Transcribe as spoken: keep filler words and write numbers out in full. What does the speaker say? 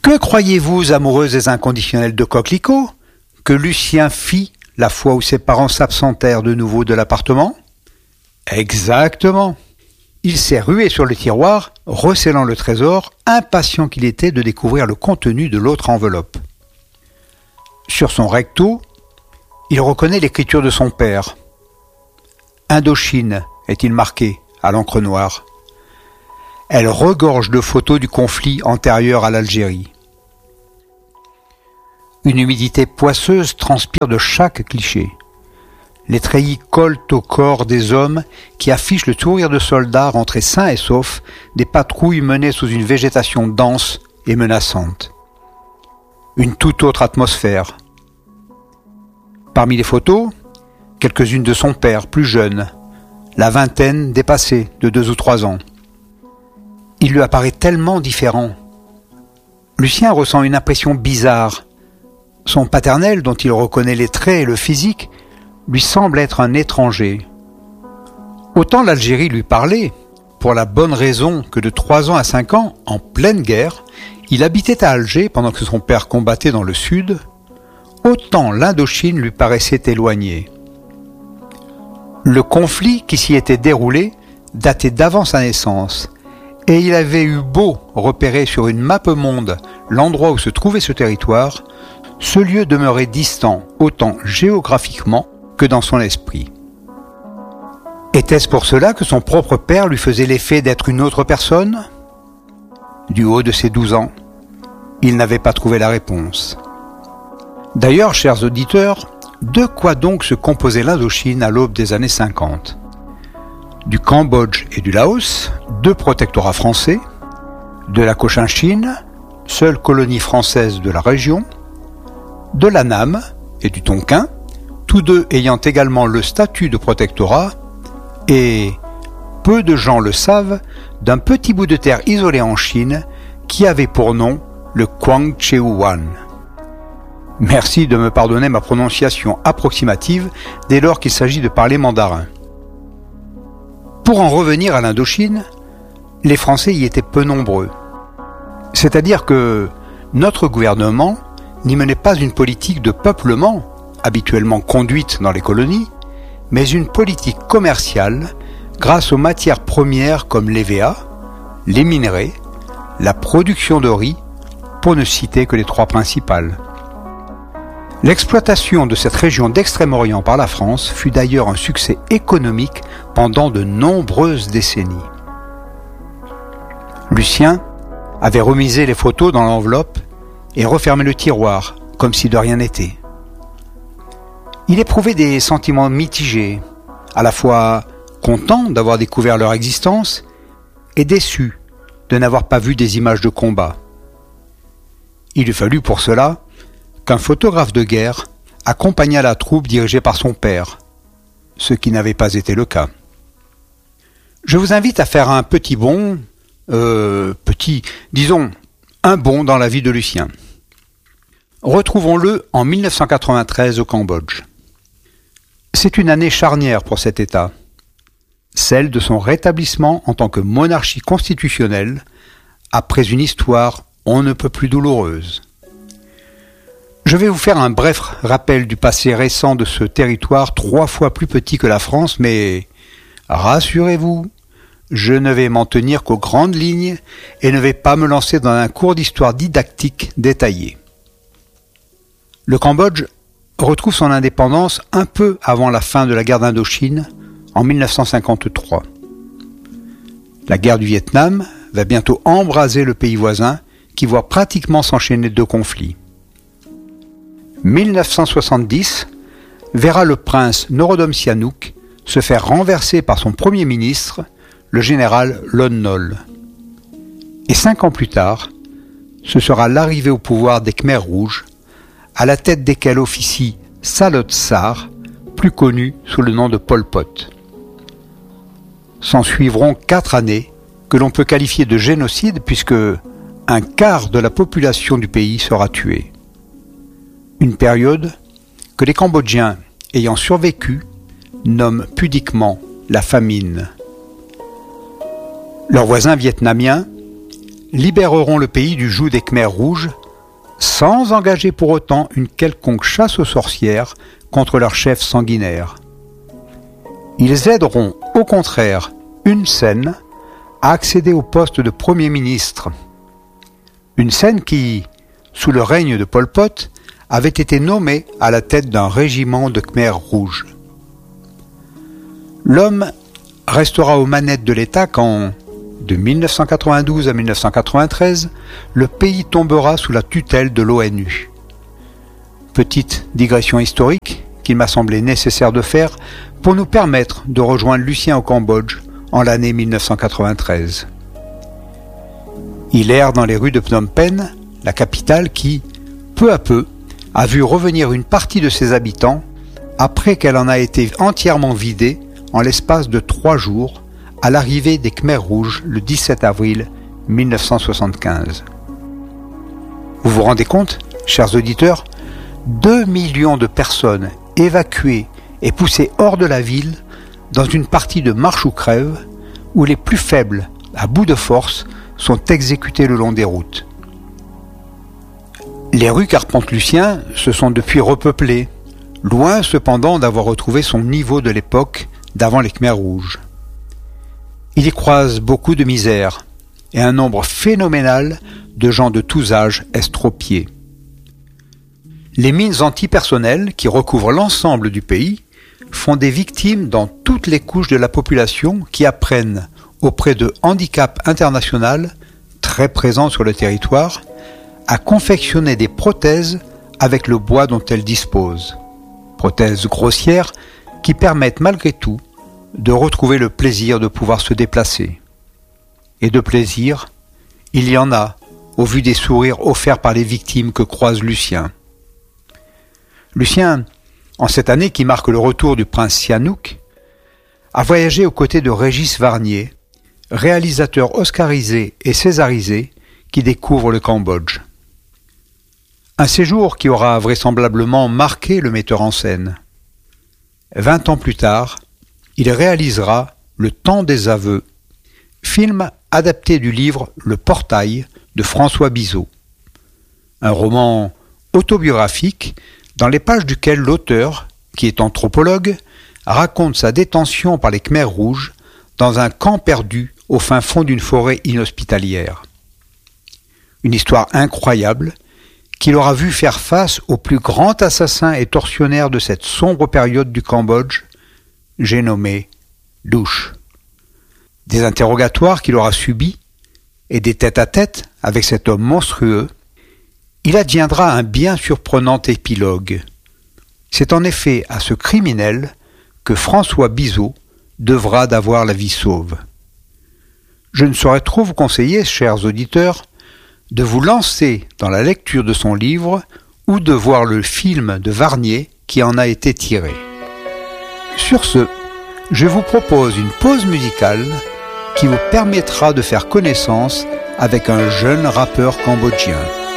Que croyez-vous, amoureuses et inconditionnelles de coquelicots, que Lucien fit la fois où ses parents s'absentèrent de nouveau de l'appartement? Exactement. Il s'est rué sur le tiroir, recélant le trésor, impatient qu'il était de découvrir le contenu de l'autre enveloppe. Sur son recto, il reconnaît l'écriture de son père. Indochine, est-il marqué, à l'encre noire. Elle regorge de photos du conflit antérieur à l'Algérie. Une humidité poisseuse transpire de chaque cliché. Les treillis collent au corps des hommes qui affichent le sourire de soldats rentrés sains et saufs des patrouilles menées sous une végétation dense et menaçante. Une toute autre atmosphère. Parmi les photos, quelques-unes de son père, plus jeune, la vingtaine dépassée de deux ou trois ans. Il lui apparaît tellement différent. Lucien ressent une impression bizarre. Son paternel, dont il reconnaît les traits et le physique, lui semble être un étranger. Autant l'Algérie lui parlait, pour la bonne raison que de trois ans à cinq ans, en pleine guerre, il habitait à Alger pendant que son père combattait dans le sud, autant l'Indochine lui paraissait éloignée. Le conflit qui s'y était déroulé datait d'avant sa naissance, et il avait eu beau repérer sur une map monde l'endroit où se trouvait ce territoire, ce lieu demeurait distant autant géographiquement que dans son esprit. Était-ce pour cela que son propre père lui faisait l'effet d'être une autre personne? Du haut de ses douze ans, il n'avait pas trouvé la réponse. D'ailleurs, chers auditeurs, de quoi donc se composait l'Indochine à l'aube des années cinquante? Du Cambodge et du Laos, deux protectorats français, de la Cochinchine, seule colonie française de la région, de l'Annam et du Tonkin, tous deux ayant également le statut de protectorat, et, peu de gens le savent, d'un petit bout de terre isolé en Chine qui avait pour nom le Kwangcheuwan. Merci de me pardonner ma prononciation approximative dès lors qu'il s'agit de parler mandarin. Pour en revenir à l'Indochine, les Français y étaient peu nombreux. C'est-à-dire que notre gouvernement n'y menait pas une politique de peuplement, habituellement conduite dans les colonies, mais une politique commerciale grâce aux matières premières comme l'E V A, les minerais, la production de riz, pour ne citer que les trois principales. L'exploitation de cette région d'Extrême-Orient par la France fut d'ailleurs un succès économique pendant de nombreuses décennies. Lucien avait remisé les photos dans l'enveloppe et refermé le tiroir, comme si de rien n'était. Il éprouvait des sentiments mitigés, à la fois content d'avoir découvert leur existence et déçu de n'avoir pas vu des images de combat. Il eût fallu pour cela qu'un photographe de guerre accompagnât la troupe dirigée par son père, ce qui n'avait pas été le cas. Je vous invite à faire un petit bond, euh, petit, disons, un bond dans la vie de Lucien. Retrouvons-le en mille neuf cent quatre-vingt-treize au Cambodge. C'est une année charnière pour cet État, celle de son rétablissement en tant que monarchie constitutionnelle après une histoire on ne peut plus douloureuse. Je vais vous faire un bref rappel du passé récent de ce territoire trois fois plus petit que la France, mais rassurez-vous, je ne vais m'en tenir qu'aux grandes lignes et ne vais pas me lancer dans un cours d'histoire didactique détaillé. Le Cambodge retrouve son indépendance un peu avant la fin de la guerre d'Indochine, en mille neuf cent cinquante-trois. La guerre du Vietnam va bientôt embraser le pays voisin, qui voit pratiquement s'enchaîner deux conflits. mille neuf cent soixante-dix verra le prince Norodom Sihanouk se faire renverser par son premier ministre, le général Lon Nol. Et cinq ans plus tard, ce sera l'arrivée au pouvoir des Khmers rouges, à la tête desquels officie Salot Sar, plus connu sous le nom de Pol Pot. S'en suivront quatre années que l'on peut qualifier de génocide puisque un quart de la population du pays sera tuée. Une période que les Cambodgiens, ayant survécu, nomment pudiquement la famine. Leurs voisins vietnamiens libéreront le pays du joug des Khmers rouges sans engager pour autant une quelconque chasse aux sorcières contre leur chef sanguinaire. Ils aideront au contraire Hun Sen à accéder au poste de Premier ministre. Hun Sen qui, sous le règne de Pol Pot, avait été nommé à la tête d'un régiment de Khmers rouges. L'homme restera aux manettes de l'État quand, de mille neuf cent quatre-vingt-douze à mille neuf cent quatre-vingt-treize, le pays tombera sous la tutelle de l'ONU. Petite digression historique qu'il m'a semblé nécessaire de faire pour nous permettre de rejoindre Lucien au Cambodge en l'année mille neuf cent quatre-vingt-treize. Il erre dans les rues de Phnom Penh, la capitale qui, peu à peu, a vu revenir une partie de ses habitants après qu'elle en a été entièrement vidée en l'espace de trois jours à l'arrivée des Khmers rouges le dix-sept avril mille neuf cent soixante-quinze. Vous vous rendez compte, chers auditeurs, deux millions de personnes évacuées et poussées hors de la ville dans une partie de marche ou crève où les plus faibles, à bout de force, sont exécutés le long des routes. Les rues qu'arpente Lucien se sont depuis repeuplées, loin cependant d'avoir retrouvé son niveau de l'époque d'avant les Khmers rouges. Il y croise beaucoup de misère et un nombre phénoménal de gens de tous âges estropiés. Les mines antipersonnelles qui recouvrent l'ensemble du pays font des victimes dans toutes les couches de la population qui apprennent auprès de Handicap International, très présent sur le territoire, à confectionner des prothèses avec le bois dont elles disposent. Prothèses grossières qui permettent malgré tout de retrouver le plaisir de pouvoir se déplacer. Et de plaisir, il y en a au vu des sourires offerts par les victimes que croise Lucien. Lucien, en cette année qui marque le retour du prince Sihanouk, a voyagé aux côtés de Régis Varnier, réalisateur oscarisé et césarisé qui découvre le Cambodge. Un séjour qui aura vraisemblablement marqué le metteur en scène. Vingt ans plus tard, il réalisera Le Temps des aveux, film adapté du livre Le Portail de François Bizot. Un roman autobiographique dans les pages duquel l'auteur, qui est anthropologue, raconte sa détention par les Khmers rouges dans un camp perdu au fin fond d'une forêt inhospitalière. Une histoire incroyable qu'il aura vu faire face au plus grand assassin et tortionnaire de cette sombre période du Cambodge, j'ai nommé Louche. Des interrogatoires qu'il aura subis et des tête-à-tête avec cet homme monstrueux, il adviendra un bien surprenant épilogue. C'est en effet à ce criminel que François Bizot devra d'avoir la vie sauve. Je ne saurais trop vous conseiller, chers auditeurs, de vous lancer dans la lecture de son livre ou de voir le film de Varnier qui en a été tiré. Sur ce, je vous propose une pause musicale qui vous permettra de faire connaissance avec un jeune rappeur cambodgien.